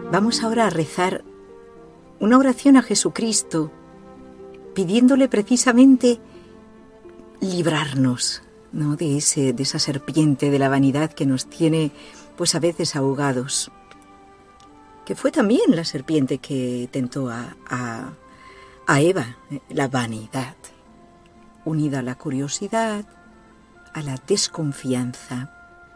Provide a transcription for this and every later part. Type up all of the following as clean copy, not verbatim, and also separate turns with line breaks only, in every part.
Vamos ahora a rezar una oración a Jesucristo, pidiéndole precisamente librarnos, ¿no?, de esa serpiente de la vanidad que nos tiene, pues a veces ahogados. Que fue también la serpiente que tentó a Eva, la vanidad, unida a la curiosidad, a la desconfianza.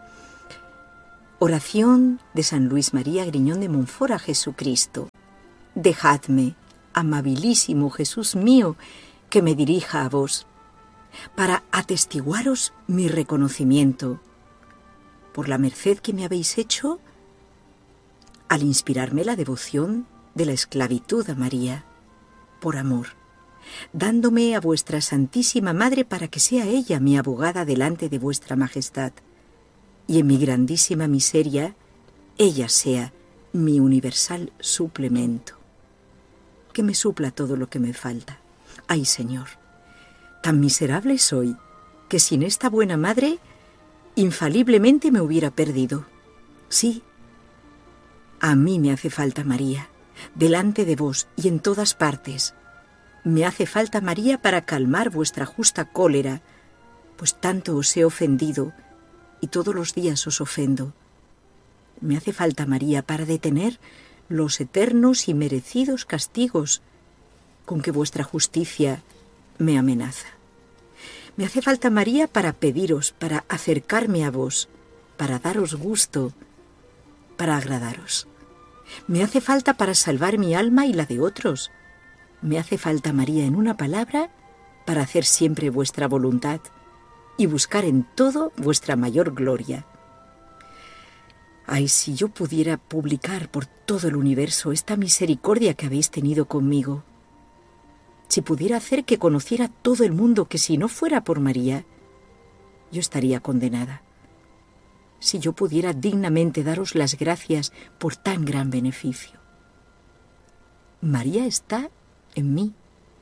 Oración de San Luis María Griñón de Montfort a Jesucristo. Dejadme, amabilísimo Jesús mío, que me dirija a vos, para atestiguaros mi reconocimiento por la merced que me habéis hecho al inspirarme la devoción de la esclavitud a María, por amor, dándome a vuestra Santísima Madre para que sea ella mi abogada delante de vuestra Majestad, y en mi grandísima miseria ella sea mi universal suplemento, que me supla todo lo que me falta. Ay, Señor, tan miserable soy que sin esta buena madre infaliblemente me hubiera perdido. Sí, a mí me hace falta María, delante de vos y en todas partes. Me hace falta María para calmar vuestra justa cólera, pues tanto os he ofendido y todos los días os ofendo. Me hace falta María para detener los eternos y merecidos castigos con que vuestra justicia me amenaza. Me hace falta María para pediros, para acercarme a vos, para daros gusto, para agradaros. Me hace falta para salvar mi alma y la de otros. Me hace falta María, en una palabra, para hacer siempre vuestra voluntad y buscar en todo vuestra mayor gloria. Ay, si yo pudiera publicar por todo el universo esta misericordia que habéis tenido conmigo. Si pudiera hacer que conociera todo el mundo que si no fuera por María, yo estaría condenada. Si yo pudiera dignamente daros las gracias por tan gran beneficio. María está en mí.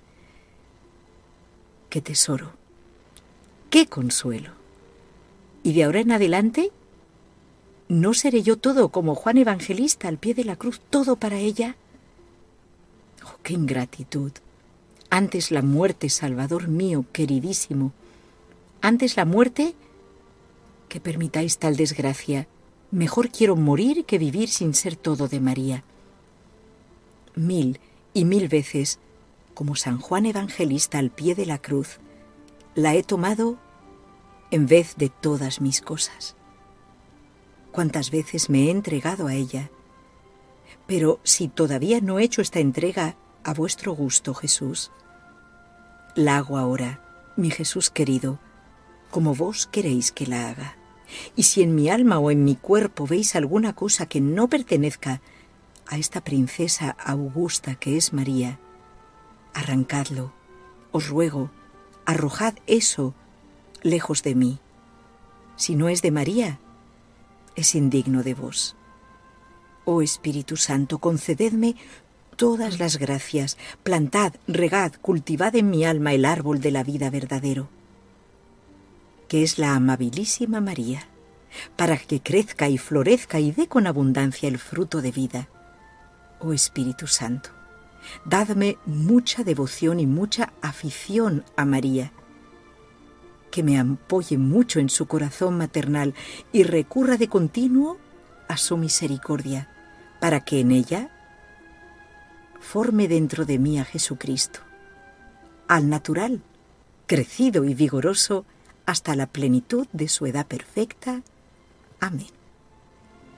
¡Qué tesoro! ¡Qué consuelo! Y de ahora en adelante, ¿no seré yo todo como Juan Evangelista al pie de la cruz, todo para ella? ¡Oh, qué ingratitud! Antes la muerte, Salvador mío, queridísimo. Antes la muerte, que permitáis tal desgracia. Mejor quiero morir que vivir sin ser todo de María. 1000 y 1000 veces, como San Juan Evangelista al pie de la cruz, la he tomado en vez de todas mis cosas. Cuántas veces me he entregado a ella. Pero si todavía no he hecho esta entrega a vuestro gusto, Jesús, la hago ahora, mi Jesús querido, como vos queréis que la haga. Y si en mi alma o en mi cuerpo veis alguna cosa que no pertenezca a esta princesa augusta que es María, arrancadlo, os ruego, arrojad eso lejos de mí. Si no es de María, es indigno de vos. Oh Espíritu Santo, concededme todas las gracias, plantad, regad, cultivad en mi alma el árbol de la vida verdadero, que es la amabilísima María, para que crezca y florezca y dé con abundancia el fruto de vida. Oh Espíritu Santo, dadme mucha devoción y mucha afición a María, que me apoye mucho en su corazón maternal y recurra de continuo a su misericordia, para que en ella forme dentro de mí a Jesucristo, al natural, crecido y vigoroso hasta la plenitud de su edad perfecta. Amén.